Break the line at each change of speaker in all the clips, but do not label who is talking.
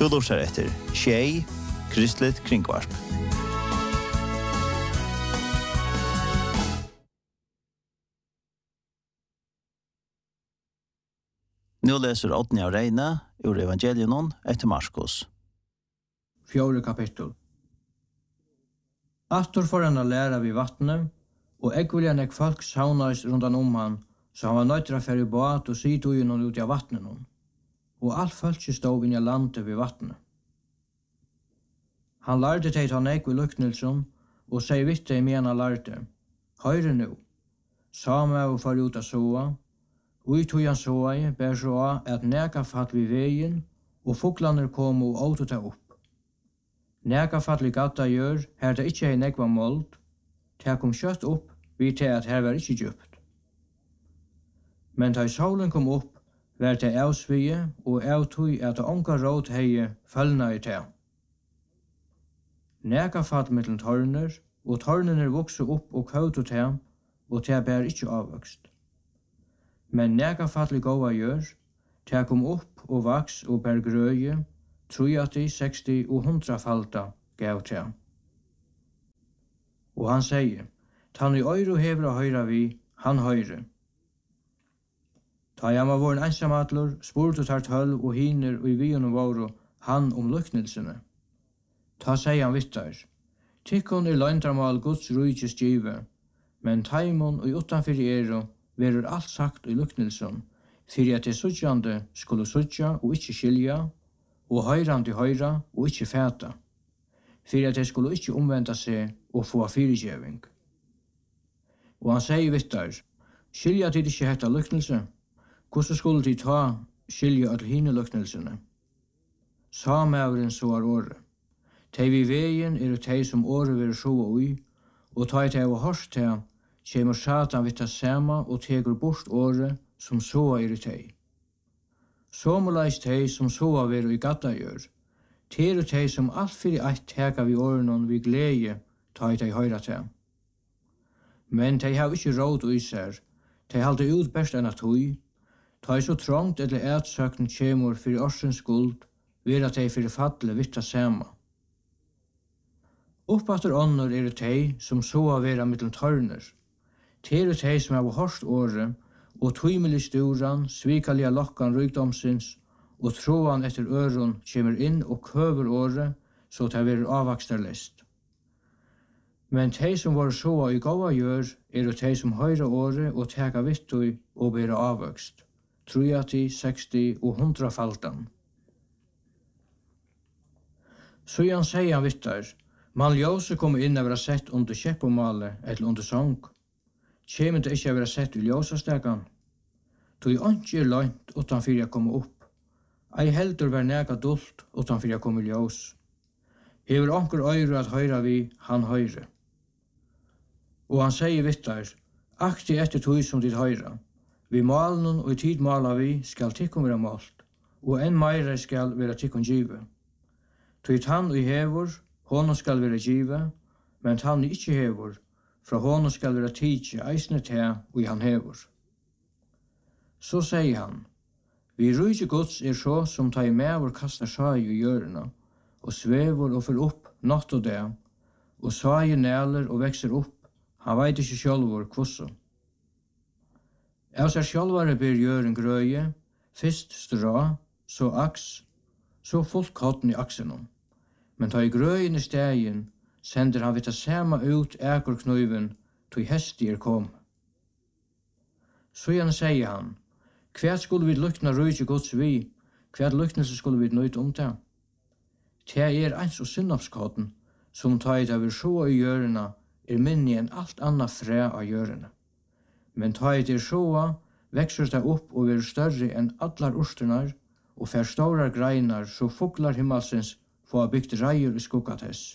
Du lurer etter Tjei, Kristelig Kringvarp. Nå leser Odni av Reine ur Evangelion etter Marskos.
4. kapittel. Astor for han å lære vid vattnet, og vilja nek folk saunais rundan han, så han var nøytra fer i båt og sitt ui noen ut av vattnet noen. Og alt folk stod inn i landet vid vattnet. Han lærte teg ta nek vid Luknilsson, og seg vitt teg med han lærte. Høyre nu, same og far ut av soa, ui tog han soa bær så at neka fatt vid veien, og fuglaner kom og åt ta opp. Neka fatt vid gata gjør, her det ikkje hei nekva mold, ta kom kjøtt opp, vid til at her var ikkje djupt. Men da solen kom opp, var det avsvige, og avtog at det onka råd heie følgna i til. Neka fatt mellom tårner, og tårnene vokse opp og kautu til, og til bær ikkje avvokst. Men neka fatt li gåa gjør, til kom opp og vaks og bær grøye, 30, 60 og 100 falta gav til. Og han sier, «Tann i øyre hever å høyra vi, han høyre.» Ta jeg var våren ensamadler, spurte tar 12 og hiner og i vion våre han Luknilsene. Ta sier han vittar, «Tikkon løgndramal Guds rujkes give, men taimon og utanfyr verur alt sagt i Luknilsson, fyrir at det suttjande skulle suttja og ikkje skilja, og høyrande høyra og ikkje fæta, fyrir at det skulle ikkje omvenda seg og få fyrirgjeving. Og han sier vittar, skilja tid ikkje hetta Luknilse, hvordan skulle de ta skilja all hine Luknilsene? Samævren så året. Tei vi veien tei som året vil så ui, og ta tei av hørst tei, kjemur Satan vitt sama og tegur bort året som så tei. Somulais tei som så veru i gata gjør, tei som alt fyrir eitt teka vi årenon vi glede, ta tei høyra tei. Men tei hav ikkje råd ui ser, tei halde ut best enn at hui, ta så trångt eller ætsøkten kjemur fyrir årsens skuld, vera tei fyrir falle vitt sama. Uppaftur ånder tei som så vera mittel tørner. Tei som har hørst året, og tøymelig sturan, svikalia lokkan rykdomsins, og troan etter øron kjemur inn og køver året, så det verer avvakstarlest. Men tei som var så i gåa gjør, tei som høyra året og teka vittui og bera avvokst. 30, 60 og 100 faltan. Så han sier han vittar, man ljøse kommer inn å være sett under kjeppomale eller under sång. Kjemen det ikke å være sett i ljøsestegan. Tog ikke løgnt utan fyrir jeg komme opp. Ei heldur vær nega dult utan fyrir jeg komme ljøs. Hever onker øyre at høyra vi, han høyre. Og han sier vittar, akti etter tog som ditt høyra. Vi malen og i tid mala vi skal tikkum vera malt, og enn meire skal vera tikkum give. Tog tann i hevor, honom skal vera give, men tann i ikkje hevor, fra honom skal vera tidsi eisne te og han hevor. Så sier han, vi rujke Guds så som ta i mevor kastar saj i gjørena, og svevor og fyr opp natt og det, og saj næler og vekser opp, han veit ikkje sjálvor kvosso. Av seg sjálvare ber gjøren grøye, fyrst stra, så aks, så fullt kotten i aksenom. Men ta i grøyen i stegin, sender han vitta sama ut ekorknøyven, tog hesti kom. Så igjen sier han, hva skulle vi lukna rujke Guds vi, hva luknelse skulle vi nøyt det? Det eins og sinnapskotten, som ta i det vi så i gjørena, minni enn alt anna fræ av gjørena. Men ta i det sjåa, vekser det opp og er større enn allar urstenar, og fer stora greinar, så fuglar himmelsens få byggt reier i skuggatess.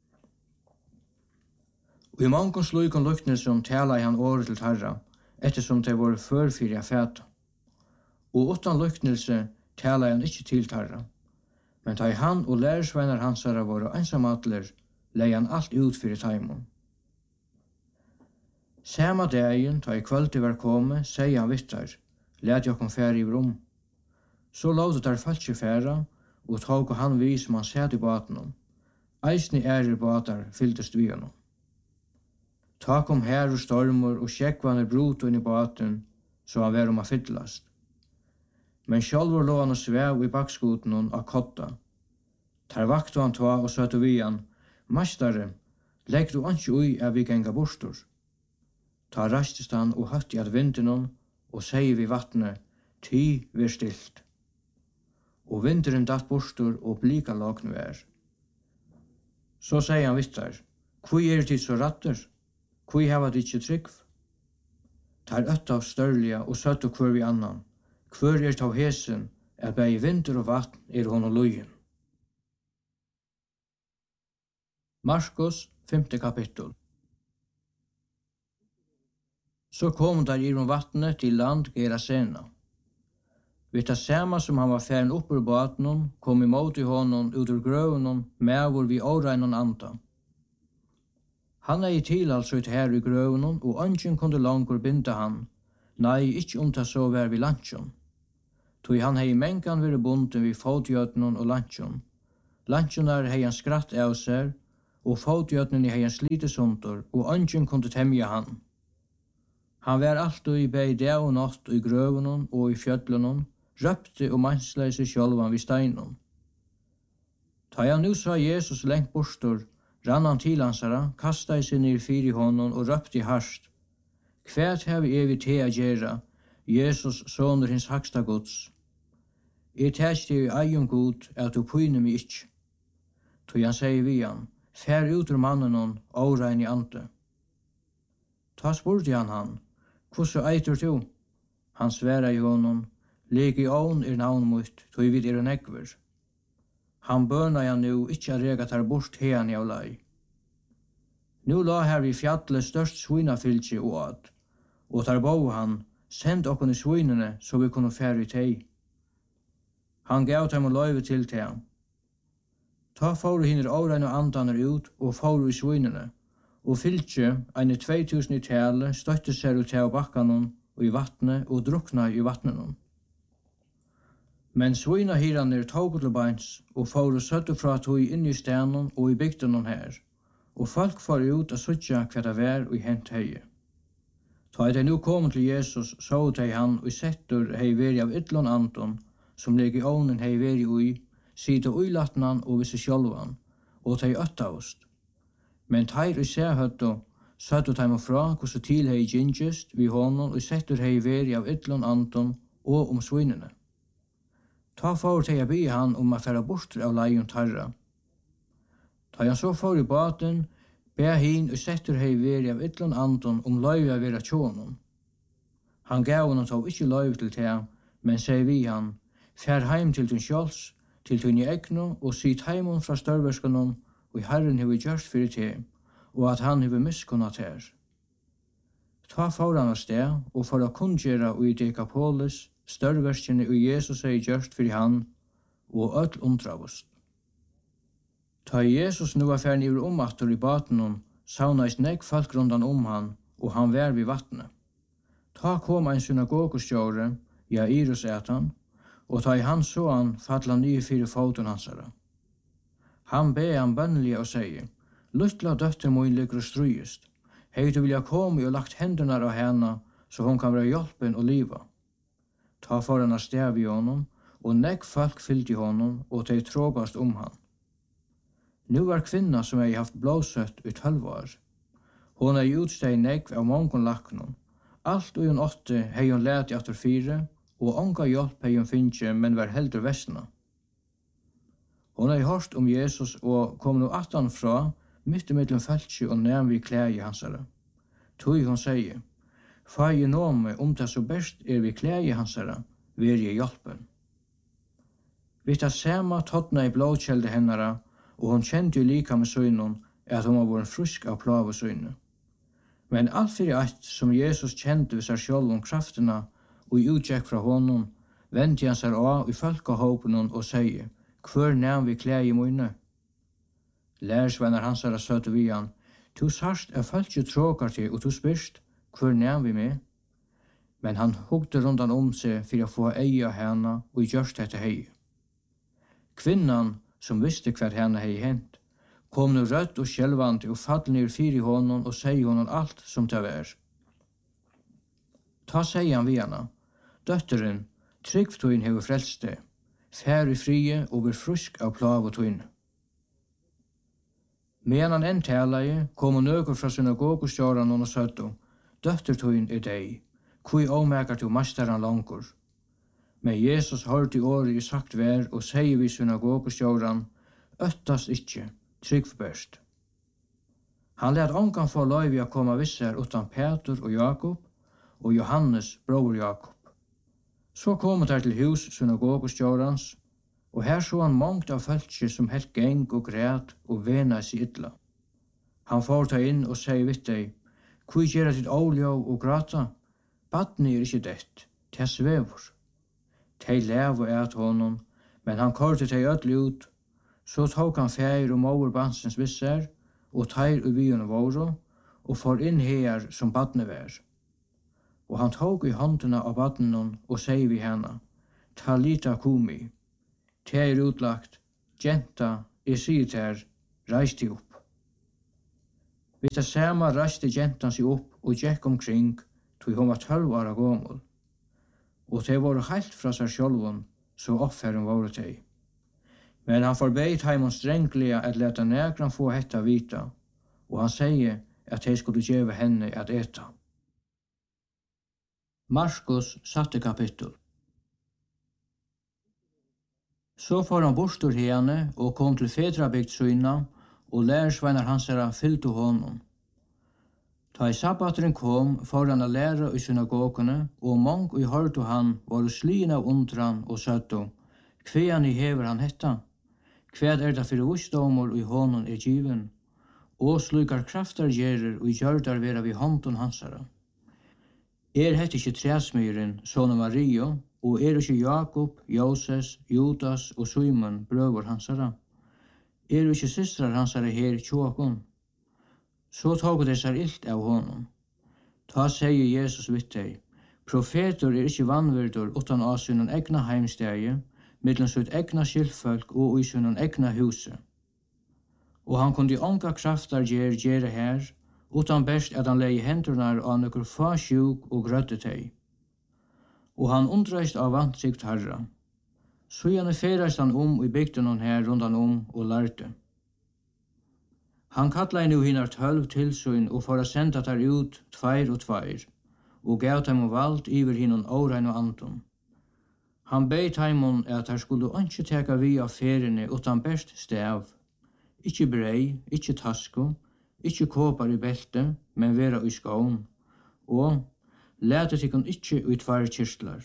Og i mange slukon luknelsen tala i han året til tarra, ettersom det var førfyrir fæta. Og utan luknelse tala i han ikkje til tarra. Men ta i han og lærersveinar hansara var ensamatler, lei han alt ut fyrir taimon. Sama dagen, ta i kvöldi var komme, sier han vittar, let jokkom færa i rom. Så låt der falskje færa, og tok han vi som han sett i båten. Eisne ærer båtar fylltest vi honom. Ta kom her og stormur og skjekkvanne brot inn i båten, så han var å fyllast. Men sjálvur lå han og svev i bakskuten av kotta. Tar vaktu han tva og søtte vi han, «Mastare, legg du anki ui av vi genga bostur?» Ta rastist han og høtt i at vinden og segi vi vattnet, «Ty ver stilt». Og vinderen datt bostur og blika lagn vær. Så segi han vittar, «Kvoi tid så ratter? Kvoi hava dit ikkje tryggv?» Tar øtta størlige og søtte hver vi annan. Hver tav hesen, at bei vinter og vatn hon og lujen. Markus, 5. kapittel. Så kom der i vattnet til land Gerasena. Vid det samme som han var færen opp ur båten, kom imot i honom ut ur grøven med hvor vi åregnen anda. Han i tilhalt ut her i grøven, og ønsken kunde langer binda han. Nei, ikkje det så vær vi landsjon. Tog han i mengan vært bunden vid fotgjøtnen og landsjon. Landsjon hei han skratt av seg, og fotgjøtnen hei han slites under, og ønsken kunde temja han. Han var alltid i bei dag og natt i grøven og i fjøtlen, røpte og mansleie seg sjølvan vid steinen. Ta han nu sa Jesus lengt bostor, rann han til hansara, kastet seg ned fyr i honom og røpte harst. Kvært har vi evig te a gjera, Jesus, sonur hins haksta gods. Tæst deg i eion god, at du pyner mi ikkje. Tog han sier vi han, fær ut ur mannen årein i ante. Ta spurte han, hvordan eitur du? Han sværa i honom, legion navn mot, tog vid negver. Han bøna han nu ikkje a rega tar bort hean i av lei. Nu la her vi fjallet størst svinafylgje og ad, og tar bo han, send okkon i svinene så vi kunne fære i teg. Han gav dem og løyve til teg. Ta for hinner åreine andaner ut og for i svinene, og fylgje eine 2000 i tale støtte seg ut av bakkanon og i vattnet og drukna i vattnenon. Men svina hiranir tog til beins og for og søtte fra tog inn i stenon og i bygdenon her, og folk for ut og suttja hva det var og i hent heie. Ta de nu kom til Jesus, så de han og settur hei veri av ytlon anton, som legionen hei veri ui, sida uilatnan og visse sjolvan, og de øttaust. Men teir og sehøtto, søttu de fra hvordan til hei gingest vi honom og settur hei veri av ytlon anton og svinene. Ta for til jeg be han a færa bort av leion tarra. Ta han så for i baten, be hin og settur hei veri av ytlon anton løyve av vera tjonon. Han gav honom tog ikkje løyve til te, men seg vi han, fær heim til din sjåls, til din egno, og sit heimon fra størverskanon, og Herren hever gjørst fyrir te, og at han hever miskunnat her. Ta for han av sted, og for å kundgjera i Dekapolis, størverskene og Jesus er gjørst fyrir han, og öll undravust. Ta Jesus nu var færen iver omattur i batenon, saunais nek folk rundan han, og han vær vid vattnet. Ta kom ein synagogostjåre, Jairus han, og ta i han så han falla nye fyre foten hansara. Han be han bønnlige og sier, «Luttla døtter mun ligger og strøyest. Hei du vilja komme og lagt hendene av henne, så hon kan være hjelpen og liva.» Ta for han av stev i honom, og nek folk fyllt i honom, og de trågast han. Nu var kvinna som hei haft blåsøtt i 12 år. Hon hei utsteg nek av mongon laknon. Alt og hun 8 hei hun lært i 4, og onga hjelp hei hun finnje, men var heldur vesna. Hon hei hørt Jesus og kom nu 18 fra, mitt mellom fæltje og nærm vi klægi hansara. Tui hon sier, «Fai nome det så best vi klægi hansara, ver jeg hjelpen.» Vitt sama tådna i blåkjelde hennara, og hon kjente jo lika med søgnon at hon var frusk av plav og søgne. Men alt fyrir eitt som Jesus kjente ved seg sjálv kraftina og utgjekk fra honom, vendte han seg av i folkahåpenon og sier, «Hver nærm vi klægi møyne?» Lærersvenner hansara søtte vi han, «Tu sarst fölkje tråkar til, og tu spyrst, hver nærm vi med?» Men han hugde rundan seg for å få eia hana og gjørst dette hei. Kvinnan, som visste hva henne hei hent, kom nu rødt og skjelvande og fall ned fyri honom og sier honom alt som det var. Ta sier han vi henne, døtteren, trygg tøyn hever frelst deg, fær i frie og blir frusk av plav og tøyn. Men han enn talaði, kom nøkur fra synagogustjóran og søttu, døtter tøyn deg, kui ómekar til masteran langur. Men Jesus hørte året i sagt vær og sier vi synagogustjóran, øttast ikkje, trygg best. Han let ongan få løyvi å komme visser utan Petur og Jakob og Johannes, bror Jakob. Så kom han til hus synagogustjórans, og her så han mångt av fölkje som helt geng og græt og vena seg illa. Han får ta inn og sier vidt deg, «Kui gjerra ditt óljó og græta? Badni ikkje dett, te svevur.» Tei lev og et honom, men han korte tei ödli ut, så tok han feir og mover bansens visser, og teir u vion våro, og får inn her som badne vær. Og han tok i håndena av badnenon og sier vi henne, «Talita kumi», te utlagt, «Genta, jeg sier ter, reis ti opp.» Vi det samme reiste gentan seg opp og gikk omkring, tog hun var 12 år gammel. Og de var heilt fra seg sjølven, så oppfæren var de. Men han forbeit heimon strenglige at leta negran få hetta vita, og han sier at de skulle gjeve henne at eta. Markus 7. kapittel. Så får han bostur henne og kom til Fedrabygd syna, og lærersveinar hansara fylgte honom. Ta i sabbateren kom, får han å lære i synagogene, og mong i hørte han var slien av undran og søtto, «Kvean i hever han hetta? Kvead det fyrir visdomur i honom given? Og slukar kraftar gjerer og gjørdar vera vi hånden hansara. Hette ikkje træsmyren, son av Mario, og ikkje Jakob, Joses, Judas og Simon, brøver hansara? Ikkje systrar hansara her tjåkon? Så tog dessar illt av honom. Ta sier Jesus vidt deg, profeter ikkje vannvirdur utan av sin egna heimstegi, mittlen sitt egna skilfolk og i sin egna huse. Og han kunde onka kraftar gjere her, utan best at han leie hendurnar av nokkur fa sjuk og grødde teg. Og han undreist av vantsikt herra. Så gjerne ferast han i bygden her rundan og lærte. Han kallar nu hinar 12 tilsyn og for å senda der ut 2 og 2, og gav dem vald iver hinon årein og anton. Han beit heimon at her skulle ikke teka vi av feriene utan best stav, ikkje brei, ikkje tasko, ikkje kåpar i belte, men vera i skån, og lete tikkun ikkje ut 2 kirstlar.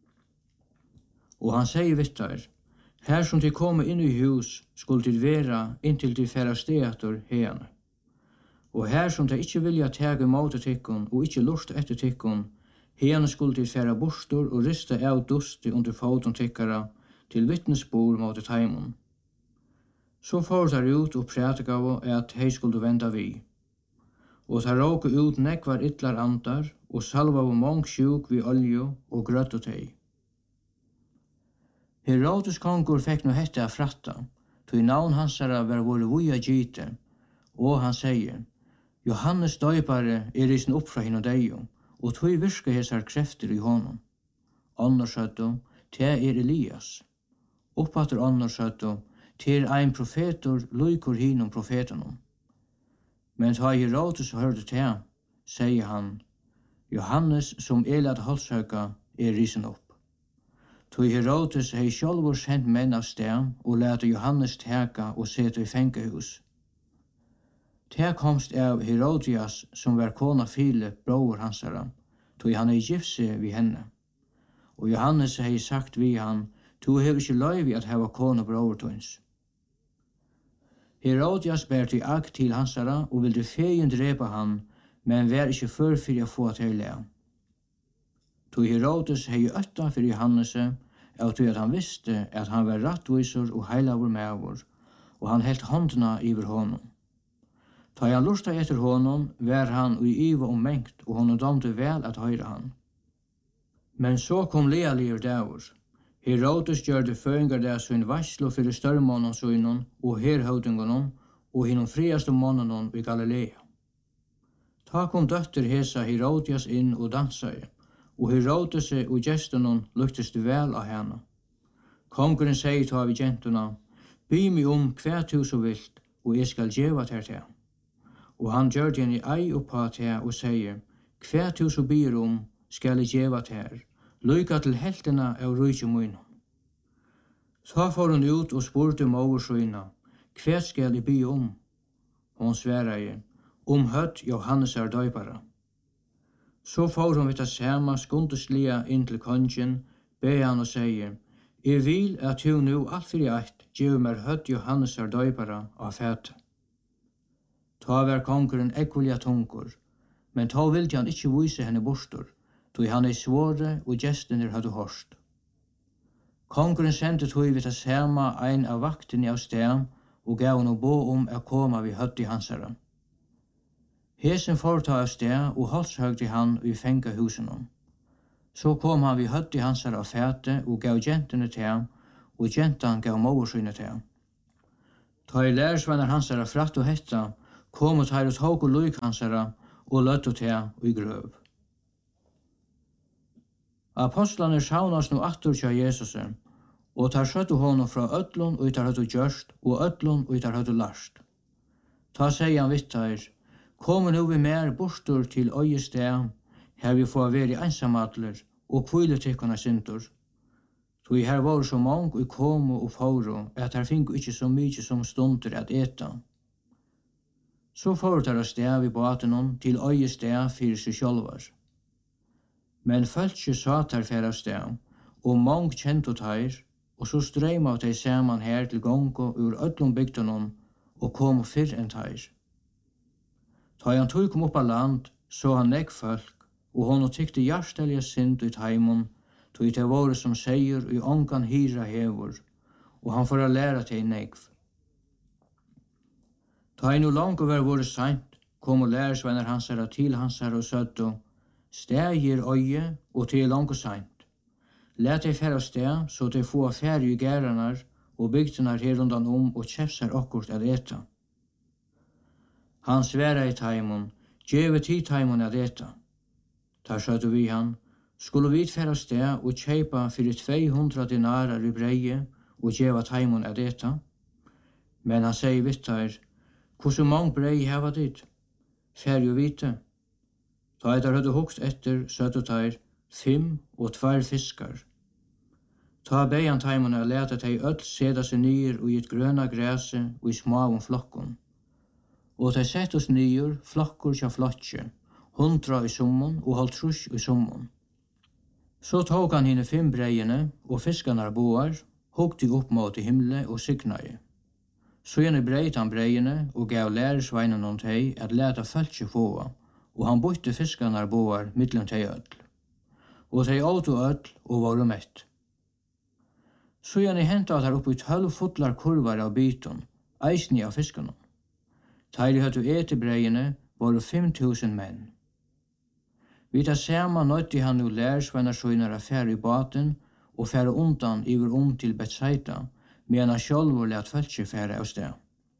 Og han sier vittar, her som de komme inn i hus, skulle de vera inntil de færa steator hene. Og her som de ikkje vilja tege mot tikkun og ikkje lust etter tikkun, hene skulle de færa bostor og rista av dusti under foton tikkara til vittnesbor mot taimon. Så får de ut og prætikav at hei skulle venda vi. Og de råke ut nekvar ytlar andar og salva av mong sjuk vi olje og grøtt og teg. Herodes kongur fekk nu hette av fratta, tog navn hansara var vore vuja gite, og han sier, Johannes døypare i sin oppfra hinn og deio, og tog virka hesar krefter i honom. Annor søtto, te Elias. Oppater annor søtto, te ein profetor luikur hinnom profetenom. Men ta Herodes hørte te, sier han, Johannes som elad halshøyka risen opp. Tog Herodes hei sjálvor sendt menn av sted og lete Johannes teka og sete i fengehus. Te komst av Herodias som var kona Filip, bror hansara, tog han hei gifse vi henne. Og Johannes hei sagt vi han, tu hever ikkje løyvi at heva kona bror tøyns. Herodias ber til akt til hansara og vilde feien drepa han, men var ikkje før fyrir å få til lea. Tog Herodes hei øtta for Johannese, av tog at han visste at han var rattvisor og heilavur mevor, og han helt håndna iver honom. Ta han lusta etter honom, var han i iva mengt, og honom domte vel at høyre han. Men så kom lealier davur. Herodes gjørte føringar der sin varslo fyrir størmånen søgnen og herhøvdingen og hinnom friaste månen i Galilea. Ta kom døtter hesa Herodias inn og dansaði, og Herodes og gestene luktest vel av henne. Kongren sier ta vi gentuna, by mig hva du så vilt, og jeg skal gjeva til. Og han gjør henne ei oppa til og sier, hva du så byr skal jeg gjeva til, lykka til heltene av rujtje munum. Så får hun ut og spurte oversøyna, hva skal jeg by Hon sverige, høtt Johannes døypara. Så får hun vidt samme skundeslige inn til kongen, be han og sier, jeg vil at du nu alt fyrir eitt gjør meg høtt Johannes døypara av fete. Ta var kongren ekkulja tungur, men ta vildi han ikkje vise henne bostor, tog han svåre og gestene hadde hørst. Kongren sendte tog vidt samme ein av vaktene av sted, og gav henne bo å koma vi høtt i hansara. Hesen forta av sted og halshøgde han i fengahusen. Så kom han vi høtt i hansara av fete og gav gentene til ham, og gentan gav moversynet til ham. Ta i lærersvenner hansara fratt og hetta, kom og tar og tog og lyk hansara og løtt til ham i grøv. Apostlene saunast nu attur tja Jesus, og tar skjøttu honom fra öllun og tar høttu gjørst, og öllun og tar høttu larst. Ta sier han vittar, kom nu vi mer bostur til øye sted, her vi får være ensamadler, og kvile tikkuna sindur. Så her var så mange og komo og fåro, at her fingo ikkje så mykje som stunder at eta. Så foretar av sted vi båten til øye sted fyrir seg sjálvar. Men fölkje satt her fer av sted, og mange kjent og teir, og så strøym av de saman her til gongo ur öllum bygdunum, og kom fyrr enn teir. Ta han tog kom opp av land, så han nekk folk, og hon tykte hjertelige synd ut heimon, tog det våre som seier i ongan hyra hevor, og han får læra til nekv. Ta han no langt over våre seint, kom og lærersvenner hansara til hansara og søtto, steg gir øye, og til langt seint. Læt dei færa sted, så de få affære i gæranar, og bygdenar her undan og kjefsar okkurt at eta. Han sværa i taimon, djeve tid taimon at eta. Ta skjøtte vi han, skulle vi færa sted og kjeipa fyrir 200 dinarar i breie og djeva taimon at eta. Men han sier vittar, hvordan mange brei heva dit? Fær jo vite. Ta etter hadde hokst etter, søtte teir, 5 og 2 fiskar. Ta beian taimon a leta tei öll seda seg nyer og i et grøna græse og i smaun flokkon. Og tei sett oss nyer, flokkur tja flotje, 100 i summon og 50 i summon. Så tok han hine 5 breiene og fiskarnar boar, hokti opp mot i himle og signai. Så gjerne breit han breiene og gav lærersveinen om tei at leta fölkje fåa, og han bytte fiskarnar boar mittlum tei öll. Og tei åt og öll og var mett. Så gjerne henta at her oppi 12 fotlar kurvar av byton, eisni av fiskarna. Teiri høttu eti breiene var 5000 menn. Vi tar sama nøtti han nu lærersvennar søgnar af fære i baten og fære undan iver til Betsaida, medan han sjálfur let fölkje fære av sted.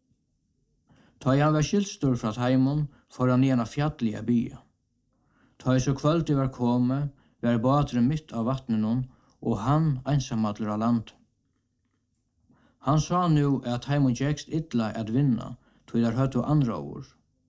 Ta han var skilstur fra heimon, for han igjen av fjallige bya. Ta så kvöldi var komme, var bateren mitt av vattnenon, og han einsamadler av land. Han sa nu at heimon gjekst illa at vinna, tog der høttu andra år.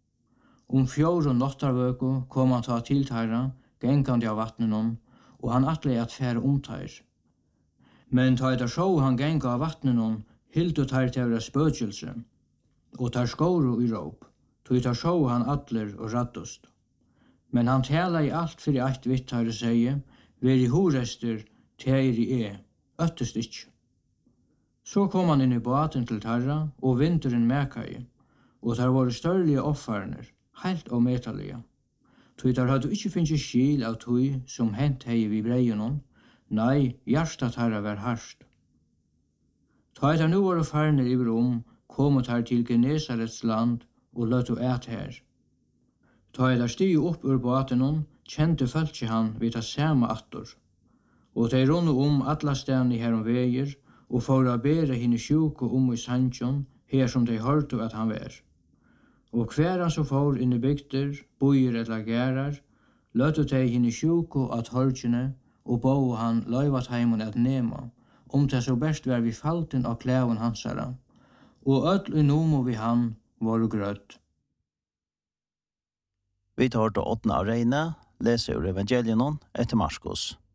4 nottarvøku kom han ta til tæra, gengandi av vattnenon, og han atle at fære omtær. Men ta etter sjå han genga av vattnenon, hildu tær til vera spøkjelse, og tar skåru i råp, tog tar sjå han atler og rattust. Men han tala i alt fyrir eitt vittare seie, veri horester, teiri öttust ikkje. Så kom han inn i baten til tarra, og vinteren mekai, og tar var størlige offarner, heilt og metalige. Tog tar hadde ikkje finnst skil av tog som hent hei vi breionon, nei, hjärsta tarra var harst. Ta etter nu var farner iver kom og tar til Genesarets land og løtt og et her. Ta etter stig opp ur batenon, kjente fölkje han vid ta sama attor. Og de runde alla stedene her veier, og for å bære henne sjuke i sandsjon, her som de hørte at han var. Og hver han så får inn i bygder, bojer eller gærer, løtte de henne sjuke at hørtjene, og bo han løyvat heimen at nema, det så best var vi falten av klæven hansara, og ødel i nomo vi han var grøtt.
Vi tar til 8. av reine, leser ur evangelien etter Marskos.